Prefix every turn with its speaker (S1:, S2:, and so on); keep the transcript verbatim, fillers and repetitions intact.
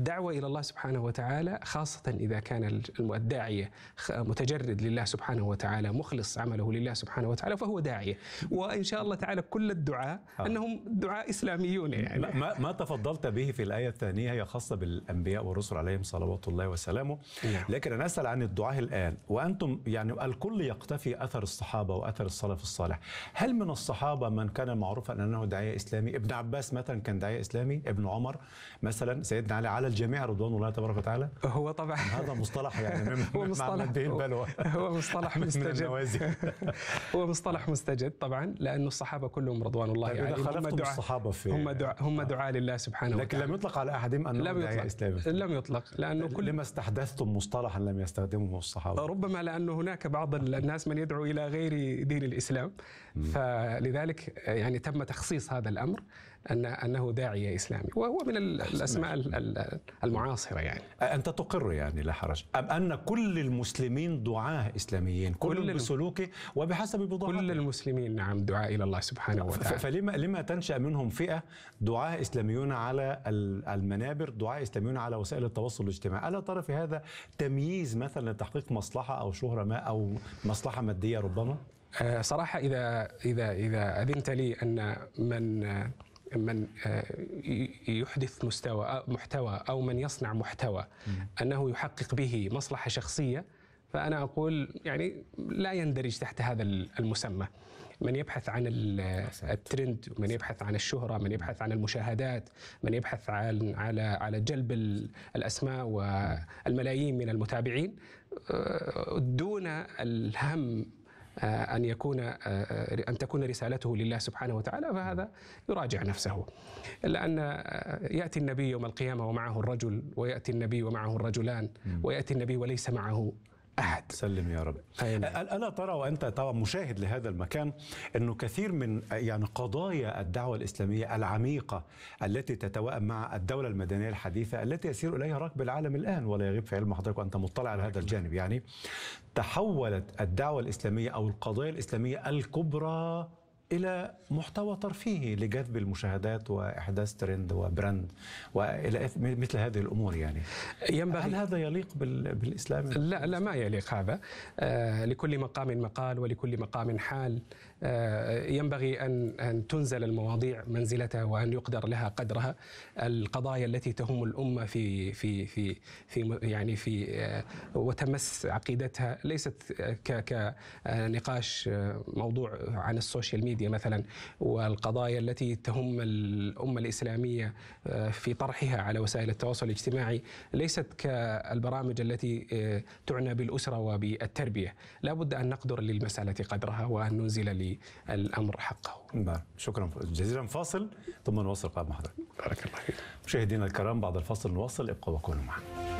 S1: الدعوة إلى الله سبحانه وتعالى خاصة إذا كان الداعية متجرد لله سبحانه وتعالى مخلص عمله لله سبحانه وتعالى فهو داعية. وإن شاء الله تعالى كل الدعاء أنهم دعاء إسلاميون يعني.
S2: ما, ما تفضلت به في الآية الثانية هي خاصة بالأنبياء والرسل عليهم صلوات الله وسلامه. لكن أنا أسأل عن الدعاء الآن وأنتم يعني الكل يقتفي أثر الصحابة وأثر السلف الصالح. هل من الصحابة من كان معروفا أنه داعية إسلامي؟ ابن عباس مثلا كان داعية إسلامي، ابن عمر مثلا، سيدنا علي، على الجميع رضوان الله تبارك وتعالى.
S1: هو طبعا
S2: هذا مصطلح يعني
S1: هو مصطلح
S2: البلوى.
S1: هو مصطلح مستجد. هو مصطلح مستجد طبعا لأنه الصحابة كلهم رضوان الله
S2: عليهم. يعني هم دعاء الصحابة في
S1: هم دعاء هم دعاء لله سبحانه
S2: لكن
S1: وتعالى.
S2: لم يطلق على أحدهم أنه داعية إسلامي.
S1: لم يطلق لأنه كل
S2: لما استحدثتم مصطلحا لم يستخدمه الصحابة.
S1: ربما لأنه هناك بعض الناس من يدعو إلى غير دين الإسلام م. فلذلك يعني تم تخصيص هذا الأمر أن أنه داعية إسلامي وهو من الأسماء المعاصرة يعني.
S2: أنت تقر يعني لا حرج أم أن كل المسلمين دعاة إسلاميين كل, كل بسلوكه وبحسب بضاعته؟
S1: كل المسلمين نعم دعاء إلى الله سبحانه وتعالى.
S2: فلما لما تنشأ منهم فئة دعاة إسلاميون على المنابر، دعاة إسلاميون على وسائل التواصل الاجتماعي؟ ألا ترى في هذا تمييز مثلا لتحقيق مصلحة أو شهرة ما أو مصلحة مادية ربما؟
S1: صراحة إذا إذا إذا أذنت لي أن من من يحدث مستوى محتوى أو من يصنع محتوى أنه يحقق به مصلحة شخصية فأنا أقول يعني لا يندرج تحت هذا المسمى. من يبحث عن الترند، من يبحث عن الشهرة، من يبحث عن المشاهدات، من يبحث عن على على جلب الأسماء والملايين من المتابعين دون الهم أن يكون أن تكون رسالته لله سبحانه وتعالى فهذا يراجع نفسه. لأن يأتي النبي يوم القيامة ومعه الرجل، ويأتي النبي ومعه الرجلان، ويأتي النبي وليس معه أحد.
S2: سلم يا رب. ألا ترى وأنت طبعا مشاهد لهذا المكان أنه كثير من يعني قضايا الدعوة الإسلامية العميقة التي تتوائم مع الدولة المدنية الحديثة التي يسير إليها ركب العالم الآن ولا يغيب في علم حضرتك وأنت مطلع على هذا الجانب، يعني تحولت الدعوة الإسلامية أو القضايا الإسلامية الكبرى إلى محتوى ترفيهي لجذب المشاهدات وإحداث ترند وبراند وإلى مثل هذه الأمور. يعني ينبغي هل هذا يليق بالإسلام؟
S1: لا لا ما يليق هذا. آه لكل مقام مقال ولكل مقام حال. آه ينبغي أن أن تنزل المواضيع منزلتها وأن يقدر لها قدرها. القضايا التي تهم الأمة في في في في يعني في آه وتمس عقيدتها ليست كنقاش موضوع عن السوشيال ميديا مثلا، والقضايا التي تهم الأمة الإسلامية في طرحها على وسائل التواصل الاجتماعي ليست كالبرامج التي تعنى بالأسرة وبالتربية. لا بد أن نقدر للمسألة قدرها وأن ننزل للأمر حقه.
S2: شكرا جزيلا. فاصل ثم نواصل مع حضرتك.
S1: بارك الله فيك.
S2: مشاهدينا الكرام بعد الفاصل نواصل، ابقوا وكونوا معنا.